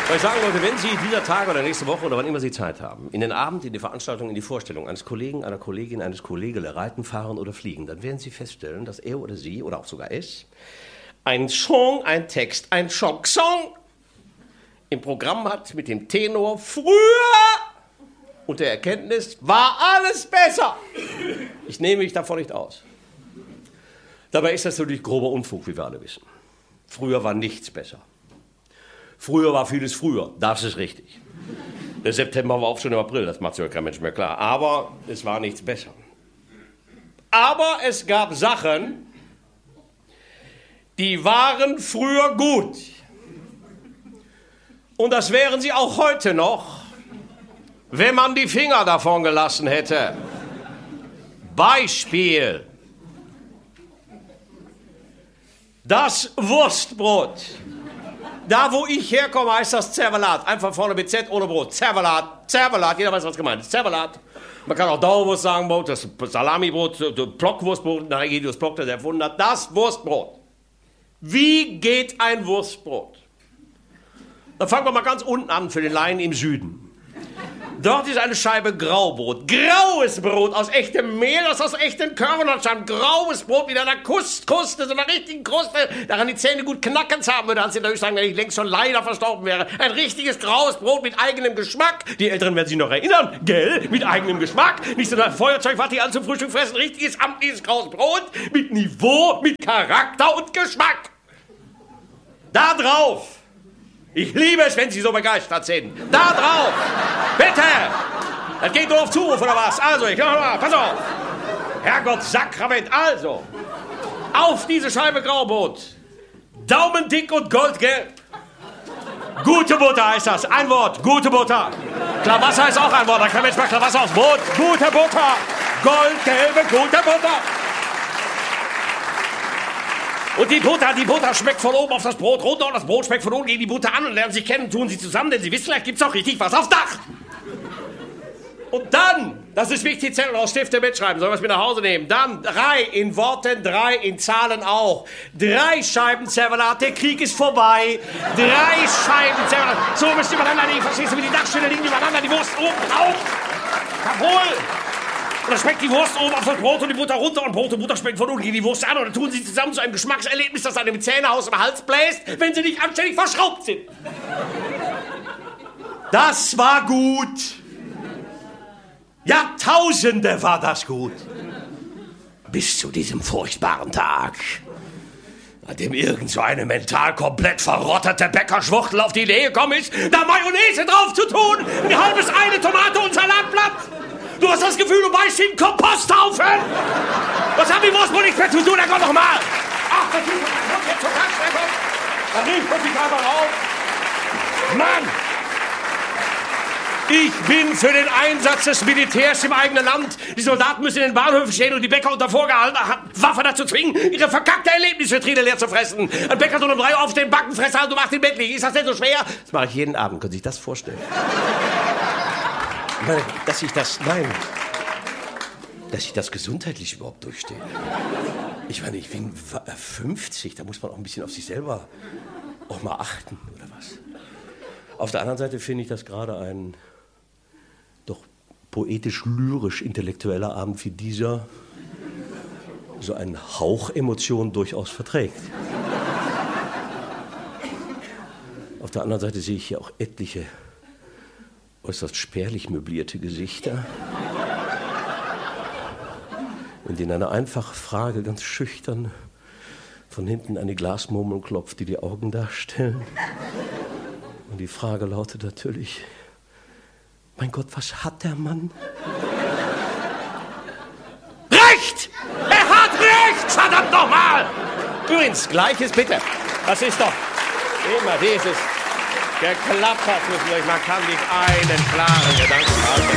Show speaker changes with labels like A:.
A: Was ich sagen wollte, wenn Sie dieser Tage oder nächste Woche oder wann immer Sie Zeit haben, in den Abend, in die Veranstaltung, in die Vorstellung eines Kollegen, einer Kollegin, eines Kollegen reiten, fahren oder fliegen, dann werden Sie feststellen, dass er oder sie oder auch sogar es ein Song, ein Text, ein Schocksong im Programm hat mit dem Tenor früher und der Erkenntnis, war alles besser. Ich nehme mich davon nicht aus. Dabei ist das natürlich grober Unfug, wie wir alle wissen. Früher war nichts besser. Früher war vieles früher, das ist richtig. Der September war auch schon im April, das macht sich ja kein Mensch mehr klar. Aber es war nichts besser. Aber es gab Sachen, die waren früher gut. Und das wären sie auch heute noch, wenn man die Finger davon gelassen hätte. Beispiel. Das Wurstbrot. Da, wo ich herkomme, heißt das Zervelat. Einfach vorne mit Z ohne Brot. Zervelat. Zervelat. Jeder weiß, was gemeint ist. Zervelat. Man kann auch Dauerwurst sagen, Brot, das Salamibrot, Blockwurstbrot, nach Egidius Block, der erfunden hat. Das Wurstbrot. Wie geht ein Wurstbrot? Dann fangen wir mal ganz unten an für den Laien im Süden. Dort ist eine Scheibe Graubrot. Graues Brot aus echtem Mehl, das aus echten Körnern stammt. Graues Brot mit einer Kruste, so einer richtigen Kruste, daran die Zähne gut knacken zu haben, würde Hans in der sagen, wenn ich längst schon leider verstorben wäre. Ein richtiges graues Brot mit eigenem Geschmack. Die Älteren werden sich noch erinnern, gell? Mit eigenem Geschmack. Nicht so ein Feuerzeug, was die alle zum Frühstück fressen. Richtiges, amtliches graues Brot mit Niveau, mit Charakter und Geschmack. Da drauf. Ich liebe es, wenn Sie so begeistert sind. Da drauf! Bitte! Das geht nur auf Zuruf, oder was? Also, ich mach mal, pass auf! Herrgott, Sakrament, also! Auf diese Scheibe Graubrot. Daumendick und goldgelb. Gute Butter heißt das. Ein Wort, gute Butter. Klarwasser ist auch ein Wort. Da kann Mensch mal Klarwasser aufs Brot. Gute Butter. Goldgelbe, gute Butter. Und die Butter schmeckt von oben auf das Brot runter und das Brot schmeckt von unten gegen die Butter an und lernen sich kennen, tun sie zusammen, denn sie wissen, vielleicht gibt's auch richtig was aufs Dach. Und dann, das ist wichtig, Zettel aus Stifte mitschreiben, sollen wir es mit nach Hause nehmen. Dann 3 in Worten, 3 in Zahlen auch. 3 Scheiben Zervelat, der Krieg ist vorbei. 3 Scheiben Zervelat. So müsst ihr übereinander liegen, verstehst du, wie die Dachstelle liegen übereinander, die Wurst oben drauf. Jawohl. Und dann schmeckt die Wurst oben auf das Brot und die Butter runter und Brot und Butter schmecken von unten gegen die Wurst an und dann tun sie zusammen zu einem Geschmackserlebnis, das einem Zähne aus dem Hals bläst, wenn sie nicht anständig verschraubt sind. Das war gut. Jahrtausende war das gut. Bis zu diesem furchtbaren Tag, an dem irgend so eine mental komplett verrottete Bäckerschwuchtel auf die Idee gekommen ist, da Mayonnaise drauf zu tun, ein halbes eine Tomate und Salatblatt. Du hast das Gefühl, du beißt in den Komposthaufen. Was haben die Wurstbrot nicht mehr zu tun? Komm doch mal. Ach, das ist jetzt zur Tankstelle. Da riecht ich einfach auf. Mann. Ich bin für den Einsatz des Militärs im eigenen Land. Die Soldaten müssen in den Bahnhöfen stehen und die Bäcker unter vorgehaltener Waffe dazu zwingen, ihre verkackte Erlebnisvitrine leer zu fressen. Ein Bäcker soll um 3 Uhr aufstehen, backen, fressen halt um 8 im Bett liegen. Ist das denn so schwer? Das mache ich jeden Abend. Können Sie sich das vorstellen? Dass ich das gesundheitlich überhaupt durchstehe. Ich meine, ich bin 50, da muss man auch ein bisschen auf sich selber auch mal achten, oder was? Auf der anderen Seite finde ich, dass gerade ein doch poetisch-lyrisch-intellektueller Abend wie dieser so einen Hauch Emotion durchaus verträgt. Auf der anderen Seite sehe ich hier auch etliche äußerst spärlich möblierte Gesichter, in denen eine einfache Frage ganz schüchtern von hinten an die Glasmurmeln klopft, die die Augen darstellen. Und die Frage lautet natürlich, mein Gott, was hat der Mann? Recht! Er hat recht! Verdammt nochmal! Übrigens, Gleiches bitte. Das ist doch immer dieses geklappert. Man kann nicht einen klaren Gedanken haben.